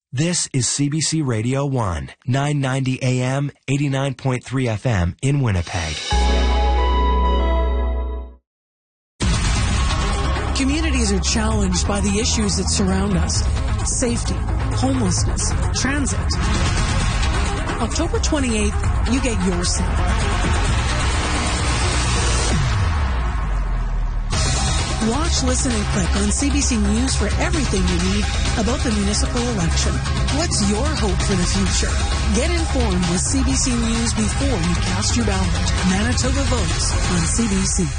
This is CBC Radio 1, 990 AM, 89.3 FM in Winnipeg. Communities are challenged by the issues that surround us. Safety, homelessness, transit. October 28th, you get your say. Watch, listen, and click on CBC News for everything you need about the municipal election. What's your hope for the future? Get informed with CBC News before you cast your ballot. Manitoba Votes on CBC.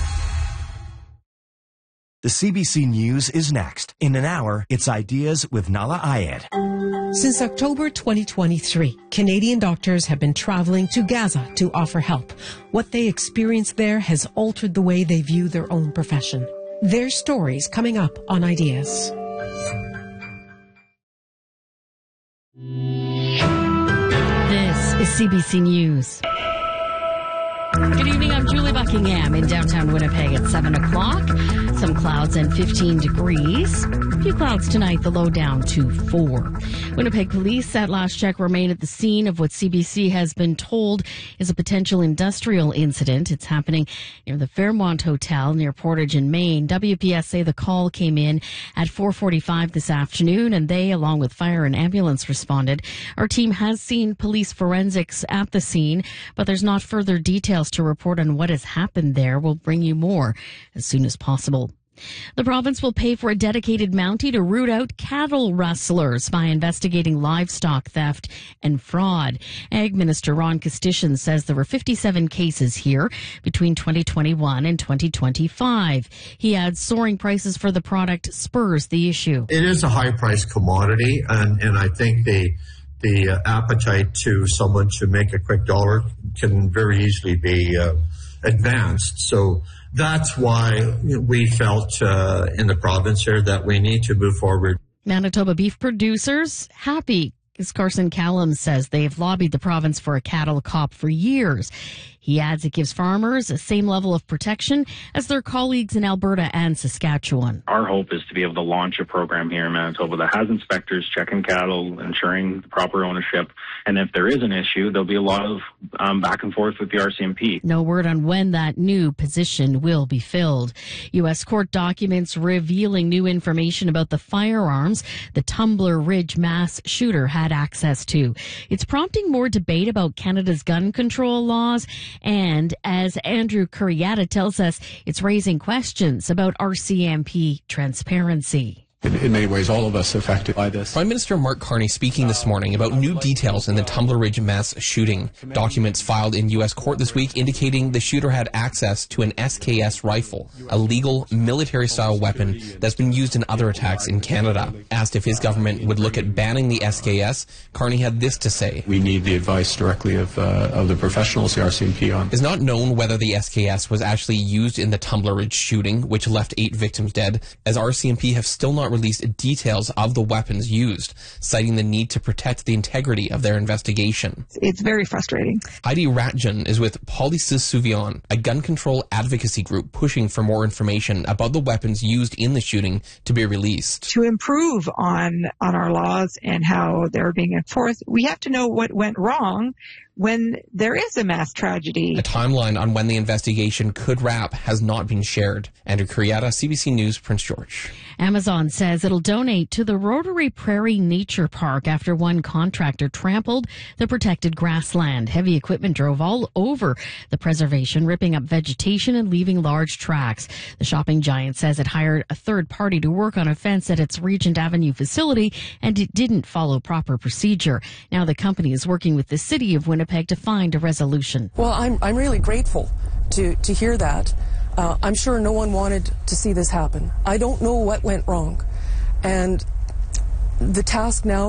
The CBC News is next. In an hour, it's Ideas with Nala Ayed. Since October 2023, Canadian doctors have been traveling to Gaza to offer help. What they experienced there has altered the way they view their own profession. Their stories coming up on Ideas. This is CBC News. Good evening, I'm Julie Buckingham in downtown Winnipeg at 7 o'clock. Some clouds and 15 degrees. A few clouds tonight, the low down to 4. Winnipeg police at last check remain at the scene of what CBC has been told is a potential industrial incident. It's happening near the Fairmont Hotel near Portage in Maine. WPS say the call came in at 4:45 this afternoon, and they, along with fire and ambulance, responded. Our team has seen police forensics at the scene, but there's not further details to report on what has happened there. We'll bring you more as soon as possible. The province will pay for a dedicated Mountie to root out cattle rustlers by investigating livestock theft and fraud. Ag Minister Ron Kostyshin says there were 57 cases here between 2021 and 2025. He adds soaring prices for the product spurs the issue. It is a high-priced commodity, and I think the appetite to someone to make a quick dollar can very easily be advanced. So that's why we felt in the province here that we need to move forward. Manitoba beef producers happy, as Carson Callum says. They've lobbied the province for a cattle cop for years. He adds it gives farmers the same level of protection as their colleagues in Alberta and Saskatchewan. Our hope is to be able to launch a program here in Manitoba that has inspectors checking cattle, ensuring the proper ownership. And if there is an issue, there'll be a lot of back and forth with the RCMP. No word on when that new position will be filled. U.S. court documents revealing new information about the firearms the Tumbler Ridge mass shooter had access to. It's prompting more debate about Canada's gun control laws. And as Andrew Curiata tells us, it's raising questions about RCMP transparency. In many ways, all of us affected by this. Prime Minister Mark Carney speaking this morning about new details in the Tumbler Ridge mass shooting. Documents filed in U.S. court this week indicating the shooter had access to an SKS rifle, a legal military-style weapon that's been used in other attacks in Canada. Asked if his government would look at banning the SKS, Carney had this to say. We need the advice directly of the professionals, the RCMP, on. It's not known whether the SKS was actually used in the Tumbler Ridge shooting, which left 8 victims dead, as RCMP have still not released details of the weapons used, citing the need to protect the integrity of their investigation. It's very frustrating. Heidi Ratjan is with Policis Souvion, a gun control advocacy group pushing for more information about the weapons used in the shooting to be released. To improve on our laws and how they're being enforced, we have to know what went wrong when there is a mass tragedy. A timeline on when the investigation could wrap has not been shared. Andrew Curiata, CBC News, Prince George. Amazon says it'll donate to the Rotary Prairie Nature Park after one contractor trampled the protected grassland. Heavy equipment drove all over the preservation, ripping up vegetation and leaving large tracks. The shopping giant says it hired a third party to work on a fence at its Regent Avenue facility, and it didn't follow proper procedure. Now the company is working with the city of Winnipeg to find a resolution. Well, I'm really grateful to hear that. I'm sure no one wanted to see this happen. I don't know what went wrong. And the task now